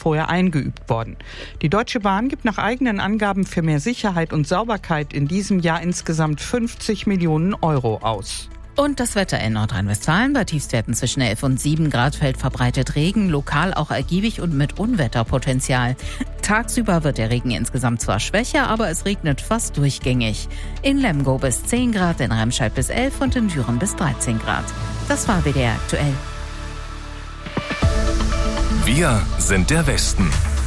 vorher eingeübt worden. Die Deutsche Bahn gibt nach eigenen Angaben für mehr Sicherheit und Sauberkeit in diesem Jahr insgesamt 50 Millionen Euro aus. Und das Wetter in Nordrhein-Westfalen bei Tiefstwerten zwischen 11 und 7 Grad fällt verbreitet Regen, lokal auch ergiebig und mit Unwetterpotenzial. Tagsüber wird der Regen insgesamt zwar schwächer, aber es regnet fast durchgängig. In Lemgo bis 10 Grad, in Remscheid bis 11 und in Düren bis 13 Grad. Das war WDR aktuell. Wir sind der Westen.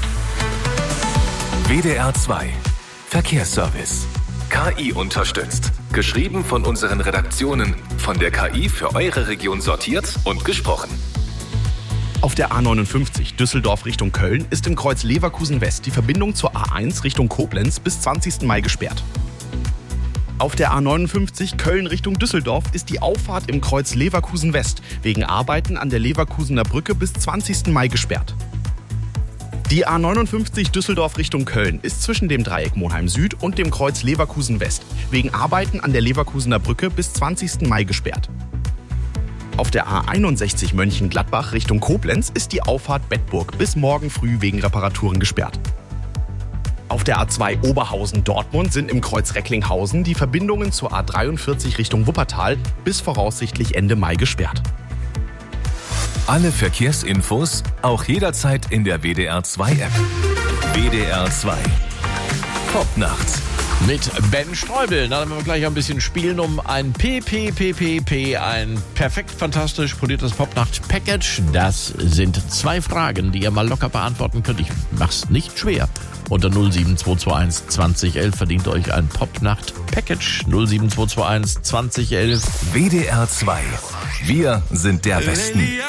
WDR 2 Verkehrsservice. KI unterstützt. Geschrieben von unseren Redaktionen, von der KI für eure Region sortiert und gesprochen. Auf der A59 Düsseldorf Richtung Köln ist im Kreuz Leverkusen West die Verbindung zur A1 Richtung Koblenz bis 20. Mai gesperrt. Auf der A59 Köln Richtung Düsseldorf ist die Auffahrt im Kreuz Leverkusen West wegen Arbeiten an der Leverkusener Brücke bis 20. Mai gesperrt. Die A59 Düsseldorf Richtung Köln ist zwischen dem Dreieck Monheim Süd und dem Kreuz Leverkusen West wegen Arbeiten an der Leverkusener Brücke bis 20. Mai gesperrt. Auf der A61 Mönchengladbach Richtung Koblenz ist die Auffahrt Bedburg bis morgen früh wegen Reparaturen gesperrt. Auf der A2 Oberhausen-Dortmund sind im Kreuz Recklinghausen die Verbindungen zur A43 Richtung Wuppertal bis voraussichtlich Ende Mai gesperrt. Alle Verkehrsinfos auch jederzeit in der WDR 2 App. WDR 2 Popnacht. Mit Ben Streubel. Na, dann werden wir gleich ein bisschen spielen um ein PPPPP, ein perfekt fantastisch poliertes Popnacht-Package. Das sind 2 Fragen, die ihr mal locker beantworten könnt. Ich mach's nicht schwer. Unter 07221 2011 verdient euch ein Popnacht-Package. 07221 2011. WDR 2. Wir sind der Westen.